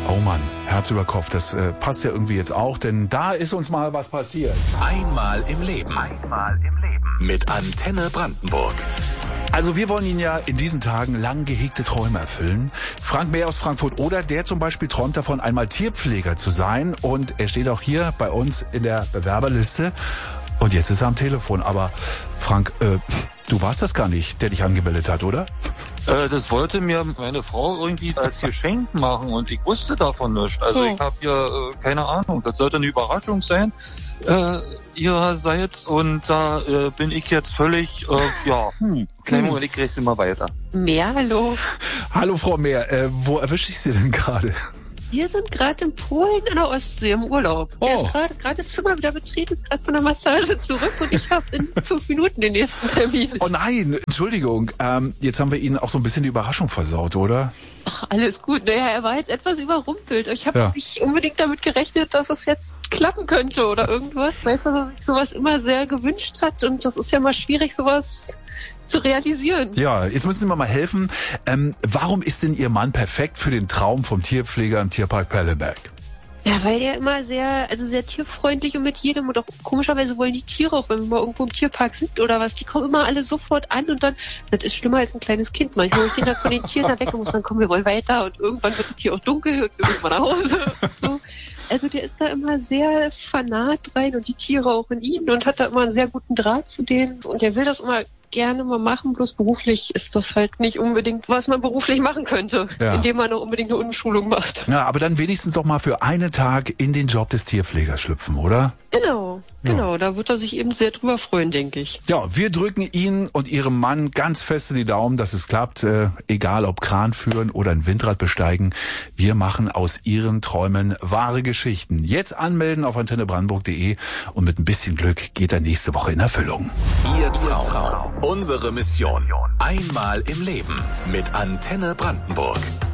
Oh Mann, Herz über Kopf, das passt ja irgendwie jetzt auch, denn da ist uns mal was passiert. Einmal im Leben. Mit Antenne Brandenburg. Also wir wollen Ihnen ja in diesen Tagen lang gehegte Träume erfüllen. Frank Mehr aus Frankfurt oder der zum Beispiel träumt davon, einmal Tierpfleger zu sein. Und er steht auch hier bei uns in der Bewerberliste. Und jetzt ist er am Telefon. Aber Frank, du warst das gar nicht, der dich angemeldet hat, oder? Das wollte mir meine Frau irgendwie als Geschenk machen und ich wusste davon nichts. Also ich habe ja keine Ahnung. Das sollte eine Überraschung sein ihrerseits und da bin ich jetzt völlig, kleinen Moment, ich kriege sie mal weiter. Mehr, hallo. Hallo Frau Mehr, wo erwische ich Sie denn gerade? Wir sind gerade in Polen an der Ostsee im Urlaub. Oh. Er ist gerade das Zimmer wieder betreten, ist gerade von der Massage zurück und ich habe in 5 Minuten den nächsten Termin. Oh nein, Entschuldigung, jetzt haben wir Ihnen auch so ein bisschen die Überraschung versaut, oder? Ach, alles gut. Naja, er war jetzt etwas überrumpelt. Ich habe nicht unbedingt damit gerechnet, dass es jetzt klappen könnte oder irgendwas. Weil er sich sowas immer sehr gewünscht hat und das ist ja mal schwierig, sowas zu realisieren. Ja, jetzt müssen Sie mir mal helfen. Warum ist denn Ihr Mann perfekt für den Traum vom Tierpfleger im Tierpark Perleberg? Ja, weil der immer sehr tierfreundlich und mit jedem und auch komischerweise wollen die Tiere auch, wenn wir mal irgendwo im Tierpark sind oder was, die kommen immer alle sofort an und dann, das ist schlimmer als ein kleines Kind. Manchmal muss ich dann von den Tieren da weg und muss dann, komm, wir wollen weiter und irgendwann wird es hier auch dunkel und wir müssen mal nach Hause. So. Also der ist da immer sehr fanat rein und die Tiere auch in ihn und hat da immer einen sehr guten Draht zu denen und der will das immer gerne mal machen, bloß beruflich ist das halt nicht unbedingt, was man beruflich machen könnte, indem man noch unbedingt eine Umschulung macht. Ja, aber dann wenigstens doch mal für einen Tag in den Job des Tierpflegers schlüpfen, oder? Genau, da wird er sich eben sehr drüber freuen, denke ich. Ja, wir drücken Ihnen und Ihrem Mann ganz fest in die Daumen, dass es klappt, egal ob Kran führen oder ein Windrad besteigen. Wir machen aus Ihren Träumen wahre Geschichten. Jetzt anmelden auf antennebrandenburg.de und mit ein bisschen Glück geht er nächste Woche in Erfüllung. Ihr Traum. Unsere Mission. Einmal im Leben mit Antenne Brandenburg.